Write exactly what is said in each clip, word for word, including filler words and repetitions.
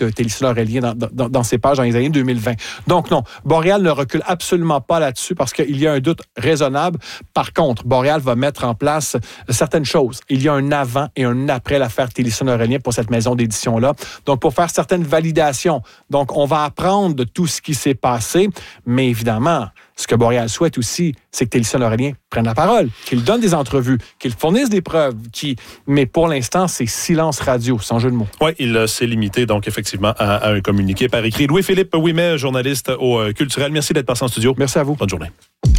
de Télé-Sur-Laurelien dans, dans, dans ses pages dans les années deux mille vingt. Donc non, Boréal ne recule absolument pas là-dessus parce qu'il y a un doute raisonnable. Par contre, Boréal va mettre en place certaines choses. Il y a un avant et un après l'affaire Télé-Sur-Laurelien pour cette maison d'édition-là. Donc, pour faire certaines validations. Donc, on va apprendre de tout ce qui s'est passé, mais évidemment, ce que Boréal souhaite aussi, c'est que Télé-Sur-Laurelien prenne la parole, qu'il donne des entrevues, qu'il fournisse des preuves, qui... mais pour l'instant, c'est silence radio, sans jeu de mots. Oui, il euh, s'est limité, donc, effectivement, à, à un communiqué par écrit. Louis-Philippe Ouimet, journaliste au euh, Culturel. Merci d'être passé en studio. Merci à vous. Bonne journée.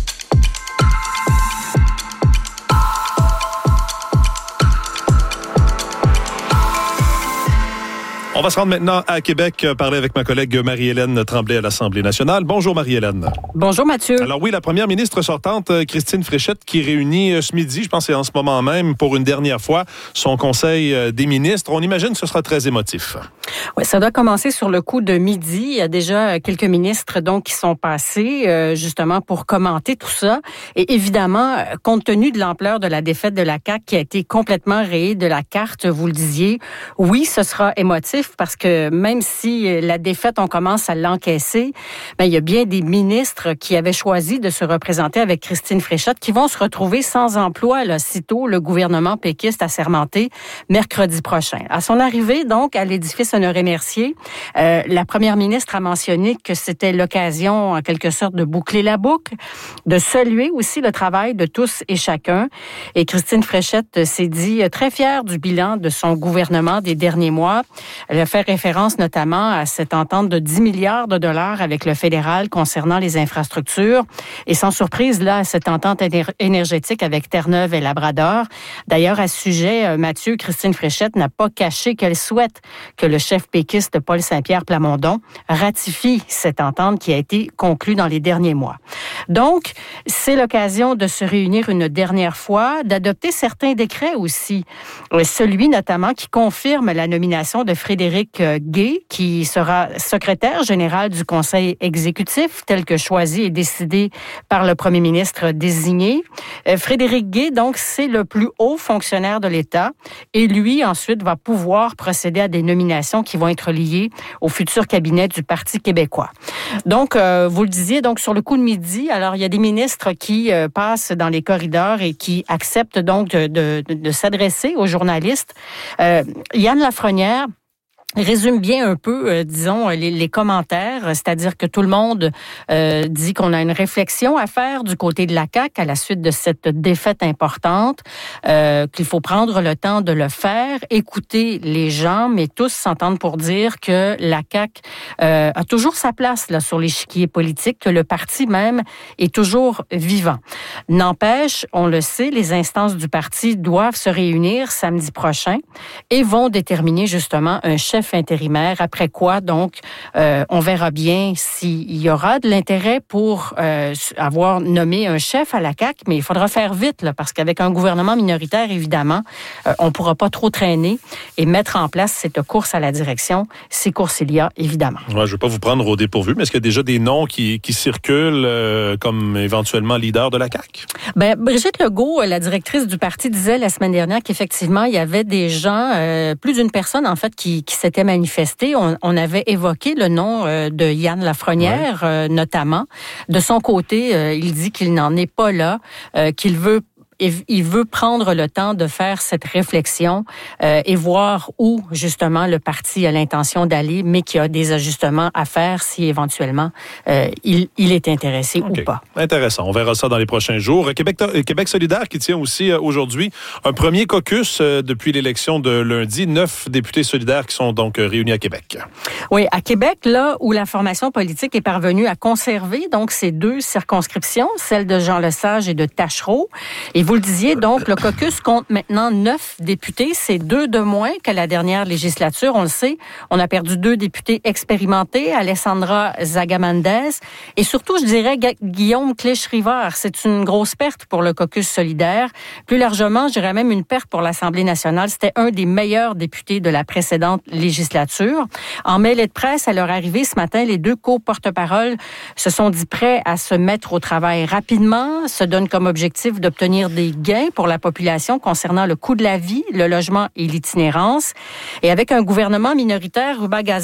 On va se rendre maintenant à Québec, parler avec ma collègue Marie-Hélène Tremblay à l'Assemblée nationale. Bonjour Marie-Hélène. Bonjour Mathieu. Alors oui, la première ministre sortante, Christine Fréchette, qui réunit ce midi, je pense que c'est en ce moment même, pour une dernière fois, son conseil des ministres. On imagine que ce sera très émotif. Oui, ça doit commencer sur le coup de midi. Il y a déjà quelques ministres donc qui sont passés euh, justement pour commenter tout ça. Et évidemment, compte tenu de l'ampleur de la défaite de la C A Q qui a été complètement rayée de la carte, vous le disiez, oui, ce sera émotif parce que même si la défaite, on commence à l'encaisser, ben, il y a bien des ministres qui avaient choisi de se représenter avec Christine Fréchette qui vont se retrouver sans emploi là, sitôt le gouvernement péquiste assermenté mercredi prochain. À son arrivée donc à l'édifice Honoré-Mercier, euh, la première ministre a mentionné que c'était l'occasion en quelque sorte de boucler la boucle, de saluer aussi le travail de tous et chacun. Et Christine Fréchette s'est dit très fière du bilan de son gouvernement des derniers mois. Elle a fait référence notamment à cette entente de dix milliards de dollars avec le fédéral concernant les infrastructures. Et sans surprise, là, cette entente énergétique avec Terre-Neuve et Labrador. D'ailleurs, à ce sujet, Mathieu, Christine Fréchette n'a pas caché qu'elle souhaite que le chef péquiste Paul Saint-Pierre Plamondon ratifie cette entente qui a été conclue dans les derniers mois. Donc, c'est l'occasion de se réunir une dernière fois, d'adopter certains décrets aussi. Celui notamment qui confirme la nomination de Frédéric Gay, qui sera secrétaire général du Conseil exécutif, tel que choisi et décidé par le premier ministre désigné. Frédéric Gay, donc, c'est le plus haut fonctionnaire de l'État et lui, ensuite, va pouvoir procéder à des nominations qui vont être liées au futur cabinet du Parti québécois. Donc, euh, vous le disiez, donc, sur le coup de midi, alors, il y a des ministres qui euh, passent dans les corridors et qui acceptent donc de, de, de, de s'adresser aux journalistes. Euh, Yann Lafrenière résume bien un peu, euh, disons, les, les commentaires, c'est-à-dire que tout le monde euh, dit qu'on a une réflexion à faire du côté de la C A Q à la suite de cette défaite importante, euh, qu'il faut prendre le temps de le faire, écouter les gens, mais tous s'entendent pour dire que la C A Q euh, a toujours sa place là sur l'échiquier politique, que le parti même est toujours vivant. N'empêche, on le sait, les instances du parti doivent se réunir samedi prochain et vont déterminer justement un chef intérimaire, après quoi, donc, euh, on verra bien s'il y aura de l'intérêt pour euh, avoir nommé un chef à la C A Q, mais il faudra faire vite, là, parce qu'avec un gouvernement minoritaire, évidemment, euh, on ne pourra pas trop traîner et mettre en place cette course à la direction, ces courses il y a, évidemment. Ouais, je ne vais pas vous prendre au dépourvu, mais est-ce qu'il y a déjà des noms qui, qui circulent euh, comme éventuellement leader de la C A Q? Ben, Brigitte Legault, la directrice du parti, disait la semaine dernière qu'effectivement, il y avait des gens, euh, plus d'une personne, en fait, qui, qui s'était manifesté. On, on avait évoqué le nom euh, de Yann Lafrenière, ouais. euh, notamment. De son côté, euh, il dit qu'il n'en est pas là, euh, qu'il veut il veut prendre le temps de faire cette réflexion euh, et voir où, justement, le parti a l'intention d'aller, mais qu'il y a des ajustements à faire si, éventuellement, euh, il, il est intéressé okay. ou pas. Intéressant. On verra ça dans les prochains jours. Québec, Québec solidaire qui tient aussi euh, aujourd'hui un premier caucus euh, depuis l'élection de lundi. Neuf députés solidaires qui sont donc euh, réunis à Québec. Oui, à Québec, là où la formation politique est parvenue à conserver donc ces deux circonscriptions, celle de Jean Lesage et de Taschereau. Et vous le disiez, donc, le caucus compte maintenant neuf députés. C'est deux de moins que la dernière législature. On le sait, on a perdu deux députés expérimentés, Alessandra Zagamandez et surtout, je dirais, Guillaume Clich-Rivard. C'est une grosse perte pour le caucus solidaire. Plus largement, je dirais même une perte pour l'Assemblée nationale. C'était un des meilleurs députés de la précédente législature. En mêlée de presse, à leur arrivée ce matin, les deux co-porte-parole se sont dit prêts à se mettre au travail rapidement, se donnent comme objectif d'obtenir des gains pour la population concernant le coût de la vie, le logement et l'itinérance. Et avec un gouvernement minoritaire, Ruba Gazal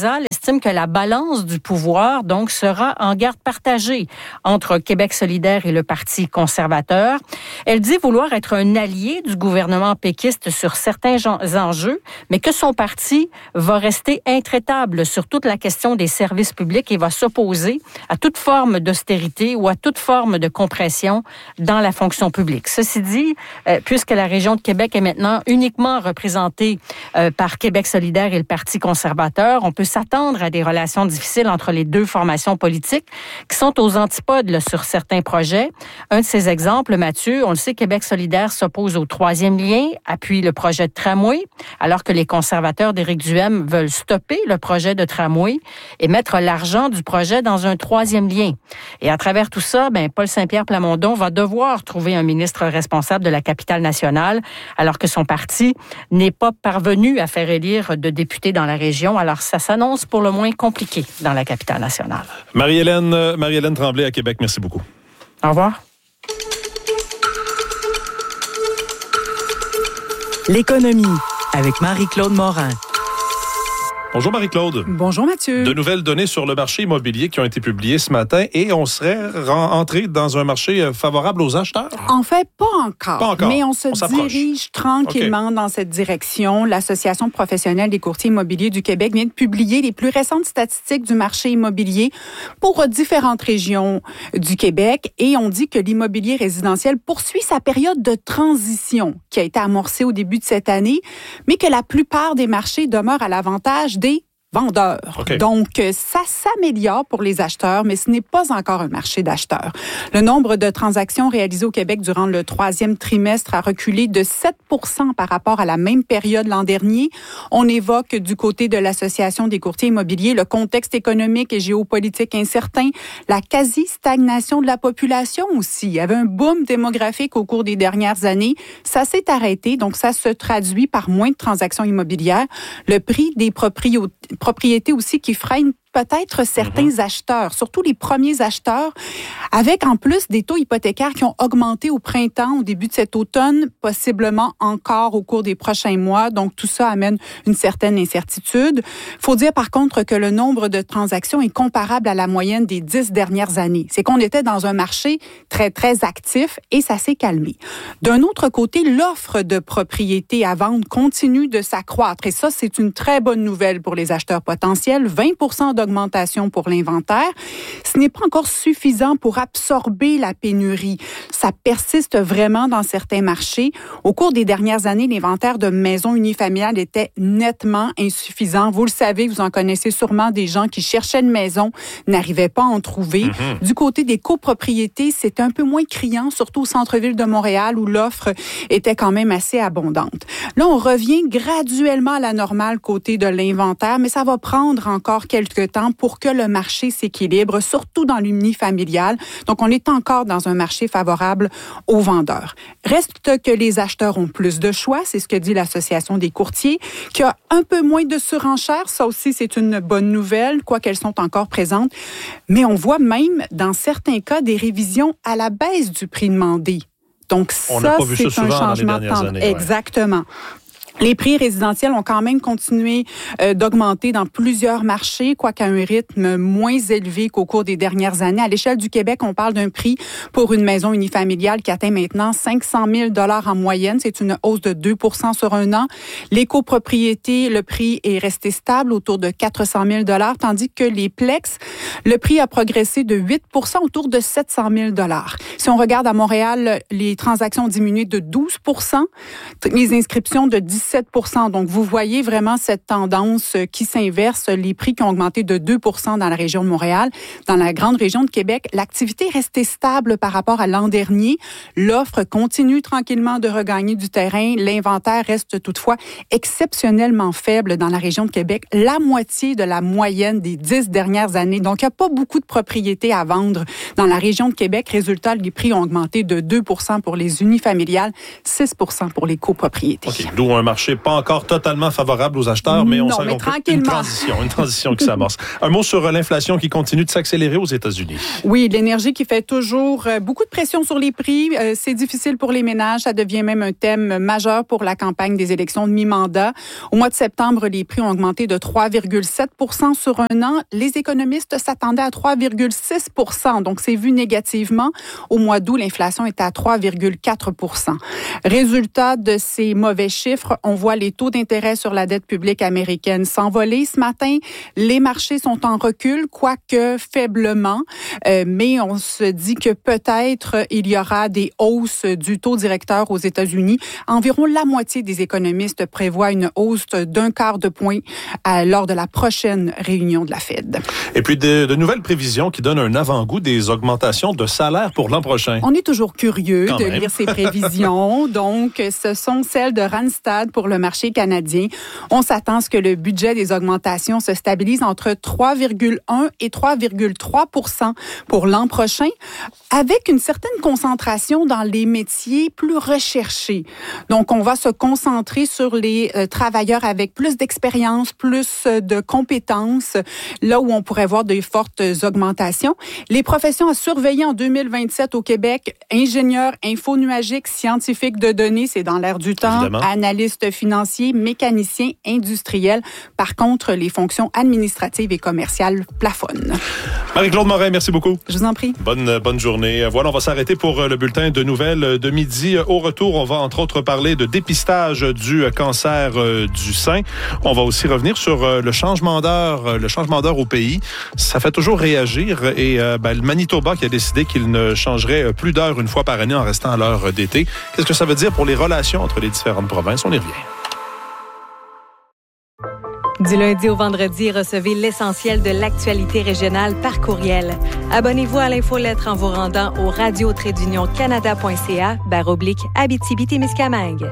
estime que la balance du pouvoir, donc, sera en garde partagée entre Québec solidaire et le Parti conservateur. Elle dit vouloir être un allié du gouvernement péquiste sur certains enjeux, mais que son parti va rester intraitable sur toute la question des services publics et va s'opposer à toute forme d'austérité ou à toute forme de compression dans la fonction publique. Ceci dit, euh, puisque la région de Québec est maintenant uniquement représentée euh, par Québec solidaire et le Parti conservateur, on peut s'attendre à des relations difficiles entre les deux formations politiques qui sont aux antipodes là, sur certains projets. Un de ces exemples, Mathieu, on le sait, Québec solidaire s'oppose au troisième lien, appuie le projet de tramway, alors que les conservateurs d'Éric Duhem veulent stopper le projet de tramway et mettre l'argent du projet dans un troisième lien. Et à travers tout ça, ben, Paul Saint-Pierre Plamondon va devoir trouver un ministre responsable de la capitale nationale, alors que son parti n'est pas parvenu à faire élire de députés dans la région. Alors, ça s'annonce pour le moins compliqué dans la capitale nationale. Marie-Hélène, Marie-Hélène Tremblay à Québec, merci beaucoup. Au revoir. L'économie avec Marie-Claude Morin. Bonjour Marie-Claude. Bonjour Mathieu. De nouvelles données sur le marché immobilier qui ont été publiées ce matin et on serait entré dans un marché favorable aux acheteurs? En fait, pas encore. Pas encore. Mais on se on dirige tranquillement okay. dans cette direction. L'Association professionnelle des courtiers immobiliers du Québec vient de publier les plus récentes statistiques du marché immobilier pour différentes régions du Québec et on dit que l'immobilier résidentiel poursuit sa période de transition qui a été amorcée au début de cette année, mais que la plupart des marchés demeurent à l'avantage des vendeurs. Okay. Donc, ça s'améliore pour les acheteurs, mais ce n'est pas encore un marché d'acheteurs. Le nombre de transactions réalisées au Québec durant le troisième trimestre a reculé de sept pour cent par rapport à la même période l'an dernier. On évoque du côté de l'Association des courtiers immobiliers le contexte économique et géopolitique incertain, la quasi-stagnation de la population aussi. Il y avait un boom démographique au cours des dernières années. Ça s'est arrêté, donc ça se traduit par moins de transactions immobilières. Le prix des propriétés propriétés aussi qui freinent peut-être certains mm-hmm. acheteurs, surtout les premiers acheteurs, avec en plus des taux hypothécaires qui ont augmenté au printemps, au début de cet automne, possiblement encore au cours des prochains mois. Donc, tout ça amène une certaine incertitude. Il faut dire par contre que le nombre de transactions est comparable à la moyenne des dix dernières années. C'est qu'on était dans un marché très, très actif et ça s'est calmé. D'un autre côté, l'offre de propriétés à vendre continue de s'accroître et ça, c'est une très bonne nouvelle pour les acheteurs potentiels. vingt pour cent d'augmentation pour l'inventaire. Ce n'est pas encore suffisant pour absorber la pénurie. Ça persiste vraiment dans certains marchés. Au cours des dernières années, l'inventaire de maisons unifamiliales était nettement insuffisant. Vous le savez, vous en connaissez sûrement des gens qui cherchaient une maison, n'arrivaient pas à en trouver. Mm-hmm. Du côté des copropriétés, c'est un peu moins criant, surtout au centre-ville de Montréal où l'offre était quand même assez abondante. Là, on revient graduellement à la normale côté de l'inventaire, mais ça va prendre encore quelques temps pour que le marché s'équilibre, surtout dans l'unifamilial. Donc, on est encore dans un marché favorable aux vendeurs. Reste que les acheteurs ont plus de choix, c'est ce que dit l'Association des courtiers, qui a un peu moins de surenchères. Ça aussi, c'est une bonne nouvelle, quoi qu'elles sont encore présentes. Mais on voit même, dans certains cas, des révisions à la baisse du prix demandé. Donc, on ça, pas vu c'est ça un souvent changement dans les dernières de années. Exactement. Les prix résidentiels ont quand même continué euh, d'augmenter dans plusieurs marchés, quoiqu'à un rythme moins élevé qu'au cours des dernières années. À l'échelle du Québec, on parle d'un prix pour une maison unifamiliale qui atteint maintenant cinq cent mille dollars en moyenne. C'est une hausse de deux pour cent sur un an. Les copropriétés, le prix est resté stable autour de quatre cent mille dollars, tandis que les plex, le prix a progressé de huit pour cent autour de sept cent mille dollars. Si on regarde à Montréal, les transactions ont diminué de douze pour cent, les inscriptions de dix-sept pour cent. Donc, vous voyez vraiment cette tendance qui s'inverse, les prix qui ont augmenté de deux pour cent dans la région de Montréal. Dans la grande région de Québec, l'activité est restée stable par rapport à l'an dernier. L'offre continue tranquillement de regagner du terrain. L'inventaire reste toutefois exceptionnellement faible dans la région de Québec, la moitié de la moyenne des dix dernières années. Donc, il n'y a pas beaucoup de propriétés à vendre dans la région de Québec. Résultat, les prix ont augmenté de deux pour cent pour les unifamiliales, six pour cent pour les copropriétés. OK, d'où un marché marché pas encore totalement favorable aux acheteurs, mais on non, sent mais qu'on peut une transition, une transition qui s'amorce. Un mot sur l'inflation qui continue de s'accélérer aux États-Unis. Oui, l'énergie qui fait toujours beaucoup de pression sur les prix. Euh, c'est difficile pour les ménages. Ça devient même un thème majeur pour la campagne des élections de mi-mandat. Au mois de septembre, les prix ont augmenté de trois virgule sept pour cent sur un an. Les économistes s'attendaient à trois virgule six pour cent, donc c'est vu négativement. Au mois d'août, l'inflation était à trois virgule quatre pour cent. Résultat de ces mauvais chiffres, on voit les taux d'intérêt sur la dette publique américaine s'envoler ce matin. Les marchés sont en recul, quoique faiblement, euh, mais on se dit que peut-être il y aura des hausses du taux directeur aux États-Unis. Environ la moitié des économistes prévoient une hausse d'un quart de point à, lors de la prochaine réunion de la Fed. Et puis de, de nouvelles prévisions qui donnent un avant-goût des augmentations de salaire pour l'an prochain. On est toujours curieux Quand de même. lire ces prévisions. Donc, ce sont celles de Randstad pour le marché canadien. On s'attend à ce que le budget des augmentations se stabilise entre trois virgule un et trois virgule trois pour cent pour l'an prochain, avec une certaine concentration dans les métiers plus recherchés. Donc, on va se concentrer sur les euh, travailleurs avec plus d'expérience, plus euh, de compétences, là où on pourrait voir de fortes augmentations. Les professions à surveiller en deux mille vingt-sept au Québec, ingénieurs infonuagiques, scientifiques de données, c'est dans l'air du temps, Évidemment. analystes financiers, mécaniciens, industriels. Par contre, les fonctions administratives et commerciales plafonnent. Marie-Claude Morin, merci beaucoup. Je vous en prie. Bonne, bonne journée. Voilà, on va s'arrêter pour le bulletin de nouvelles de midi. Au retour, on va entre autres parler de dépistage du cancer du sein. On va aussi revenir sur le changement d'heure, le changement d'heure au pays. Ça fait toujours réagir et euh, ben, le Manitoba qui a décidé qu'il ne changerait plus d'heures une fois par année en restant à l'heure d'été. Qu'est-ce que ça veut dire pour les relations entre les différentes provinces? On y revient. Du lundi au vendredi, recevez l'essentiel de l'actualité régionale par courriel. Abonnez-vous à l'infolettre en vous rendant au radio trait d'union canada point c a barre oblique Abitibi-Témiscamingue.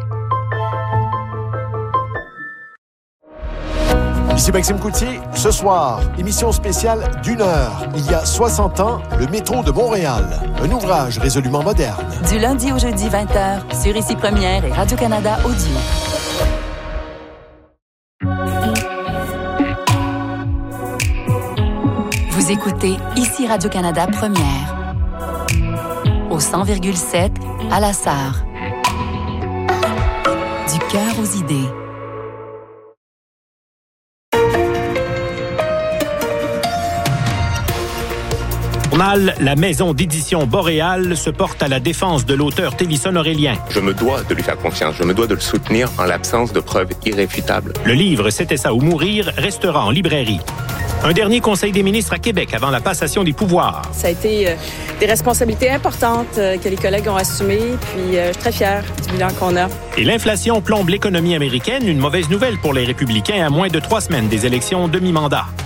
Ici Maxime Coutier. Ce soir, émission spéciale d'une heure. Il y a soixante ans, le métro de Montréal. Un ouvrage résolument moderne. Du lundi au jeudi vingt heures, sur Ici Première et Radio-Canada Audio. Vous écoutez Ici Radio-Canada Première. Au cent virgule sept, à La Sarre. Du cœur aux idées. La maison d'édition Boréal se porte à la défense de l'auteur Télisson Aurélien. Je me dois de lui faire confiance. Je me dois de le soutenir en l'absence de preuves irréfutables. Le livre « C'était ça ou mourir » restera en librairie. Un dernier conseil des ministres à Québec avant la passation des pouvoirs. Ça a été euh, des responsabilités importantes euh, que les collègues ont assumées, puis euh, je suis très fière du bilan qu'on a. Et l'inflation plombe l'économie américaine, une mauvaise nouvelle pour les républicains à moins de trois semaines des élections de mi-mandat.